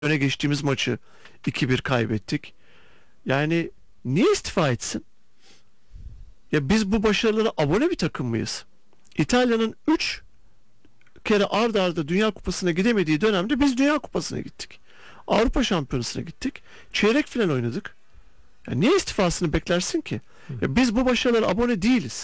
öne geçtiğimiz maçı 2-1 kaybettik. Yani niye istifa etsin? Ya biz bu başarılara abone bir takım mıyız? İtalya'nın 3 kere ard arda Dünya Kupası'na gidemediği dönemde biz Dünya Kupası'na gittik. Avrupa Şampiyonası'na gittik. Çeyrek final oynadık. Ya niye istifasını beklersin ki? Ya biz bu başarılara abone değiliz.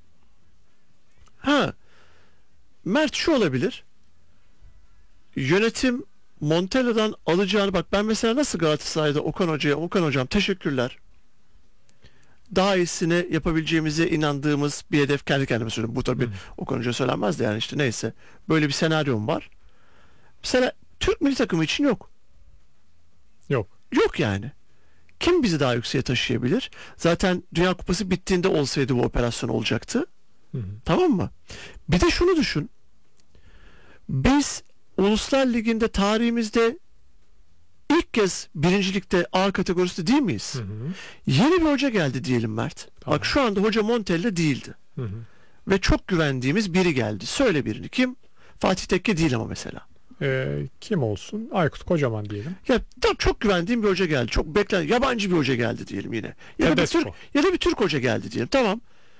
Ha, Mert şu olabilir. Yönetim Montella'dan alacağını, bak ben mesela nasıl Galatasaray'da Okan hocam teşekkürler, daha iyisini yapabileceğimize inandığımız bir hedef, kendi kendime söylüyorum. Bu tabii Okan Hoca söylenmez de, yani işte neyse. Böyle bir senaryom var. Mesela Türk milli takımı için yok. Yok. Yok yani. Kim bizi daha yükseğe taşıyabilir? Zaten Dünya Kupası bittiğinde olsaydı bu operasyon olacaktı. Hı hı. Tamam mı? Bir de şunu düşün. Biz Uluslar Ligi'nde tarihimizde ilk kez birincilikte A kategorisi değil miyiz? Hı hı. Yeni bir hoca geldi diyelim Mert. Tamam. Bak şu anda hoca Montella değildi. Hı hı. Ve çok güvendiğimiz biri geldi. Söyle birini. Kim? Fatih Tekke değil ama mesela. Kim olsun? Aykut Kocaman diyelim. Ya tam çok güvendiğim bir hoca geldi. Çok beklenen yabancı bir hoca geldi diyelim yine. Tedesco. Ya da bir Türk hoca geldi diyelim. Tamam.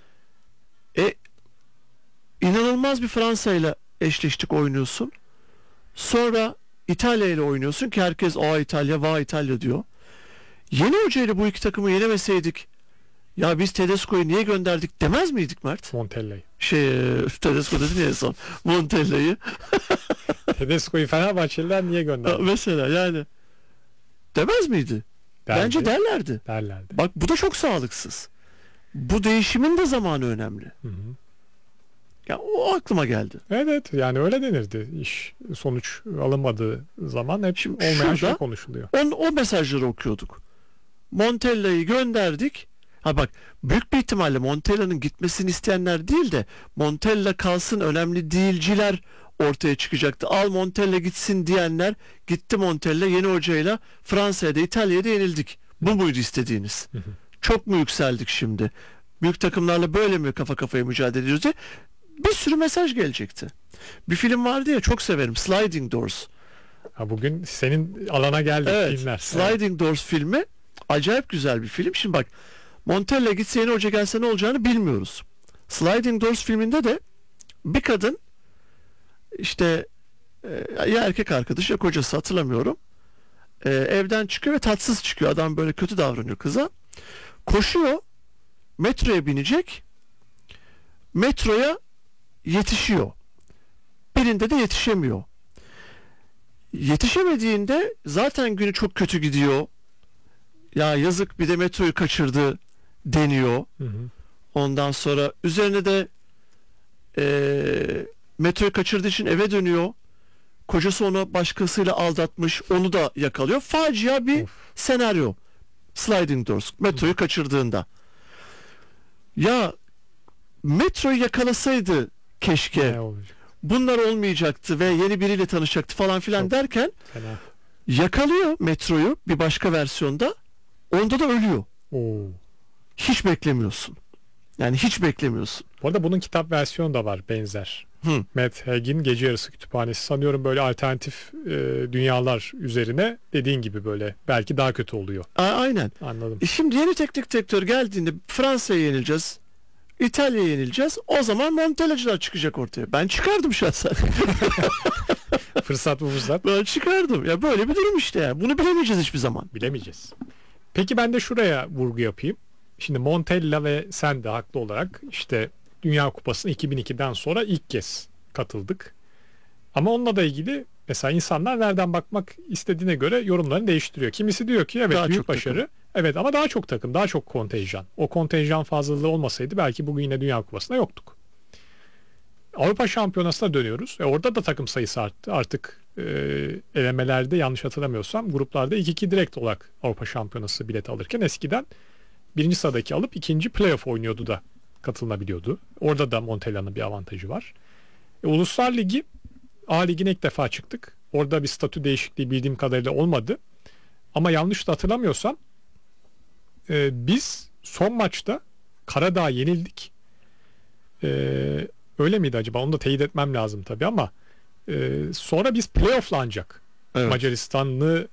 İnanılmaz bir Fransa ile eşleştik, oynuyorsun. Sonra İtalya ile oynuyorsun ki herkes "Aa İtalya, vay İtalya" diyor. Yeni hoca ile bu iki takımı yenemeseydik, ya biz Tedesco'yu niye gönderdik demez miydik Mert? Montella'yı. Tedesco dedin ya en son. Montella'yı. Tedesco'yu Fenerbahçeliler niye gönderdi? Mesela yani demez miydi? Derdi. Bence derlerdi. Derlerdi. Bak bu da çok sağlıksız. Bu değişimin de zamanı önemli. Hı hı. Ya o aklıma geldi. Evet, yani öyle denirdi. İş sonuç alınmadığı zaman hep Şimdi olmayan şurada şey konuşuluyor. o mesajları okuyorduk. Montella'yı gönderdik. Ha bak, büyük bir ihtimalle Montella'nın gitmesini isteyenler değil de Montella kalsın önemli değilciler ortaya çıkacaktı. Al Montella gitsin diyenler gitti, Montella yeni hocayla Fransa'ya da İtalya'ya da yenildik. Bu muydu istediğiniz? Hı hı. Çok mu yükseldik şimdi? Büyük takımlarla böyle mi kafa kafaya mücadele ediyoruz diye bir sürü mesaj gelecekti. Bir film vardı ya, çok severim, Sliding Doors. Ha, bugün senin alana geldik Evet, filmler. Sliding Doors filmi acayip güzel bir film. Şimdi bak, Montella gitse yeni hoca gelse ne olacağını bilmiyoruz. Sliding Doors filminde de bir kadın işte ya erkek arkadaşı ya kocası, hatırlamıyorum. Evden çıkıyor ve tatsız çıkıyor. Adam böyle kötü davranıyor kıza. Koşuyor, metroya binecek. Metroya yetişiyor. Birinde de yetişemiyor. Yetişemediğinde zaten günü çok kötü gidiyor. Ya yazık, bir de metroyu kaçırdı deniyor. Hı hı. Ondan sonra üzerine de metroyu kaçırdığı için eve dönüyor. Kocası onu başkasıyla aldatmış, onu da yakalıyor. Facia bir Of. senaryo. Sliding Doors metroyu kaçırdığında. Ya metroyu yakalasaydı keşke, Ne olacak? bunlar olmayacaktı ve yeni biriyle tanışacaktı falan filan Çok derken fena. yakalıyor metroyu bir başka versiyonda. Onda da ölüyor. Oo. Hiç beklemiyorsun. Yani hiç beklemiyorsun. Bu arada bunun kitap versiyonu da var benzer. Hı. Matt Haig'in Gece Yarısı Kütüphanesi, sanıyorum böyle alternatif dünyalar üzerine, dediğin gibi böyle belki daha kötü oluyor. Aynen. Anladım. Şimdi yeni teknik direktör geldiğinde Fransa'ya yenileceğiz, İtalya'ya yenileceğiz. O zaman Montella'cılar çıkacak ortaya. Ben çıkardım şahsen. Fırsat bu fırsat. Ben çıkardım. Ya böyle bir durum işte yani. Bunu bilemeyeceğiz hiçbir zaman. Bilemeyeceğiz. Peki ben de şuraya vurgu yapayım. Şimdi Montella ve sen de haklı olarak işte Dünya Kupası'na 2002'den sonra ilk kez katıldık. Ama onunla da ilgili mesela insanlar nereden bakmak istediğine göre yorumlarını değiştiriyor. Kimisi diyor ki evet, Daha büyük çok başarı. takım. Evet, ama daha çok takım, daha çok kontenjan. O kontenjan fazlalığı olmasaydı belki bugün yine Dünya Kupası'nda yoktuk. Avrupa Şampiyonası'na dönüyoruz. Orada da takım sayısı arttı. Artık elemelerde, yanlış hatırlamıyorsam, gruplarda 2-2 direkt olarak Avrupa Şampiyonası bileti alırken eskiden birinci sıradaki alıp ikinci playoff oynuyordu da katılınabiliyordu. Orada da Montella'nın bir avantajı var. Uluslar Ligi, A Ligi'ne ilk defa çıktık. Orada bir statü değişikliği bildiğim kadarıyla olmadı. Ama yanlış da hatırlamıyorsam biz son maçta Karadağ'a yenildik. Öyle miydi acaba? Onu da teyit etmem lazım tabii ama sonra biz playoff'la ancak Evet. Macaristanlı